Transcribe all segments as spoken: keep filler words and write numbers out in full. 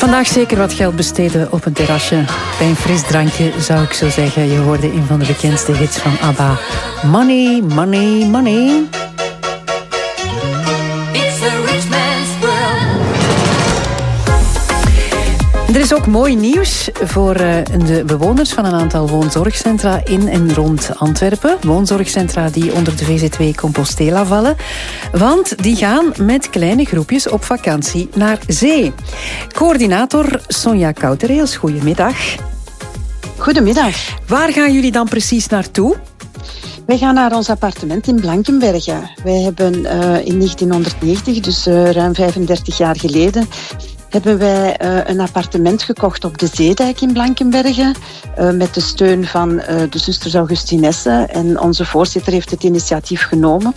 Vandaag zeker wat geld besteden op een terrasje. Bij een fris drankje zou ik zo zeggen. Je hoorde een van de bekendste hits van ABBA. Money, money, money. Er is ook mooi nieuws voor de bewoners van een aantal woonzorgcentra in en rond Antwerpen. Woonzorgcentra die onder de V Z W Compostela vallen. Want die gaan met kleine groepjes op vakantie naar zee. Coördinator Sonja Koutereels, goedemiddag. Goedemiddag. Waar gaan jullie dan precies naartoe? Wij gaan naar ons appartement in Blankenberge. Wij hebben uh, in negentienhonderdnegentig, dus uh, ruim vijfendertig jaar geleden, hebben wij uh, een appartement gekocht op de Zeedijk in Blankenberge. Uh, met de steun van uh, de zusters Augustinesse. En onze voorzitter heeft het initiatief genomen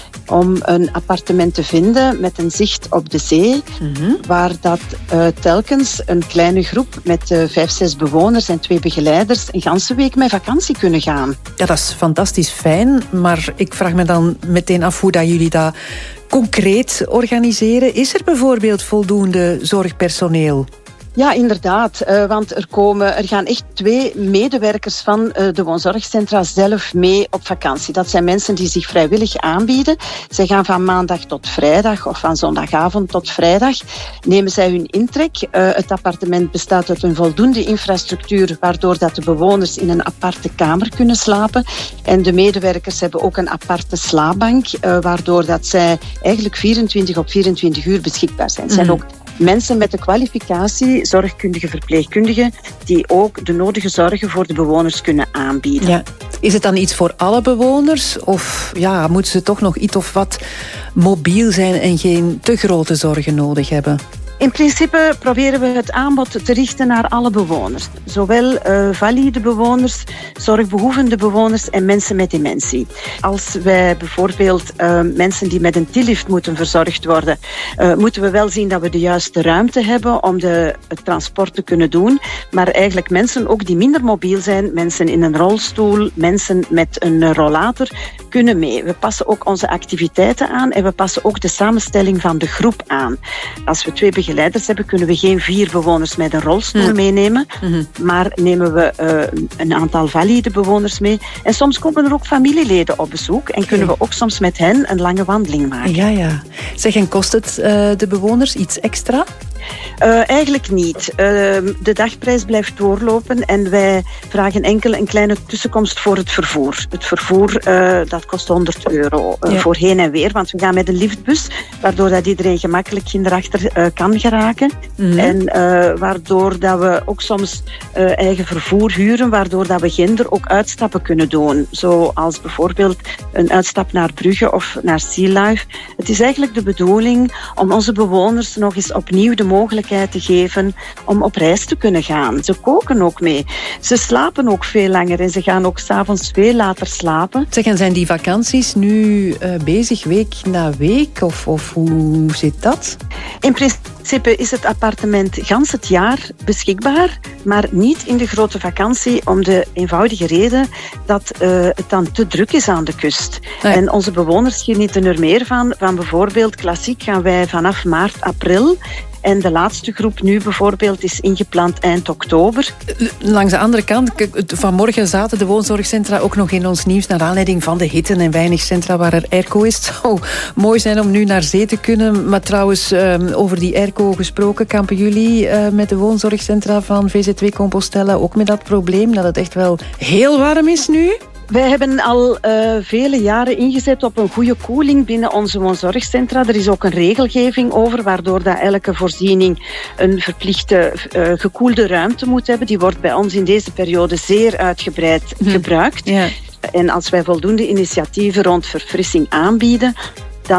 om een appartement te vinden met een zicht op de zee. Mm-hmm. Waar dat uh, telkens een kleine groep met uh, vijf, zes bewoners en twee begeleiders een ganse week met vakantie kunnen gaan. Ja, dat is fantastisch fijn. Maar ik vraag me dan meteen af hoe dat jullie dat concreet organiseren. Is er bijvoorbeeld voldoende zorgpersoneel? Ja, inderdaad. Uh, want er, komen, er gaan echt twee medewerkers van uh, de woonzorgcentra zelf mee op vakantie. Dat zijn mensen die zich vrijwillig aanbieden. Zij gaan van maandag tot vrijdag of van zondagavond tot vrijdag. Nemen zij hun intrek. Uh, het appartement bestaat uit een voldoende infrastructuur waardoor dat de bewoners in een aparte kamer kunnen slapen. En de medewerkers hebben ook een aparte slaapbank, uh, waardoor dat zij eigenlijk vierentwintig op vierentwintig uur beschikbaar zijn. Het zijn ook mensen met de kwalificatie, zorgkundige verpleegkundigen, die ook de nodige zorgen voor de bewoners kunnen aanbieden. Ja. Is het dan iets voor alle bewoners? Of ja, moeten ze toch nog iets of wat mobiel zijn en geen te grote zorgen nodig hebben? In principe proberen we het aanbod te richten naar alle bewoners. Zowel uh, valide bewoners, zorgbehoevende bewoners en mensen met dementie. Als wij bijvoorbeeld uh, mensen die met een tillift moeten verzorgd worden, uh, moeten we wel zien dat we de juiste ruimte hebben om de, het transport te kunnen doen. Maar eigenlijk mensen ook die minder mobiel zijn, mensen in een rolstoel, mensen met een rollator, kunnen mee. We passen ook onze activiteiten aan en we passen ook de samenstelling van de groep aan. Als we twee begeleiders hebben, kunnen we geen vier bewoners met een rolstoel mm. meenemen, mm-hmm. maar nemen we uh, een aantal valide bewoners mee. En soms komen er ook familieleden op bezoek en kunnen we ook soms met hen een lange wandeling maken. Ja, ja. Zeg, en kost het uh, de bewoners iets extra? Uh, eigenlijk niet. Uh, de dagprijs blijft doorlopen en wij vragen enkel een kleine tussenkomst voor het vervoer. Het vervoer uh, dat kost honderd euro uh, ja. voor heen en weer, want we gaan met een liftbus, waardoor dat iedereen gemakkelijk hierachter uh, kan geraken. Mm-hmm. En uh, waardoor dat we ook soms uh, eigen vervoer huren, waardoor dat we ginder ook uitstappen kunnen doen. Zoals bijvoorbeeld een uitstap naar Brugge of naar Sea Life. Het is eigenlijk de bedoeling om onze bewoners nog eens opnieuw de mogelijkheid te geven om op reis te kunnen gaan. Ze koken ook mee. Ze slapen ook veel langer en ze gaan ook 's avonds veel later slapen. Zeg, en zijn die vakanties nu uh, bezig week na week? Of, of hoe zit dat? In principe is het appartement gans het jaar beschikbaar, maar niet in de grote vakantie om de eenvoudige reden dat uh, het dan te druk is aan de kust. Nee. En onze bewoners genieten er meer van. Van bijvoorbeeld klassiek gaan wij vanaf maart, april. En de laatste groep nu bijvoorbeeld is ingepland eind oktober. Langs de andere kant, vanmorgen zaten de woonzorgcentra ook nog in ons nieuws naar aanleiding van de hitte en weinig centra waar er airco is. Het zou mooi zijn om nu naar zee te kunnen. Maar trouwens, um, over die airco gesproken, kampen jullie uh, met de woonzorgcentra van V Z W Compostela ook met dat probleem dat het echt wel heel warm is nu? Wij hebben al uh, vele jaren ingezet op een goede koeling binnen onze woonzorgcentra. Er is ook een regelgeving over, waardoor dat elke voorziening een verplichte uh, gekoelde ruimte moet hebben. Die wordt bij ons in deze periode zeer uitgebreid hm. gebruikt. Ja. En als wij voldoende initiatieven rond verfrissing aanbieden,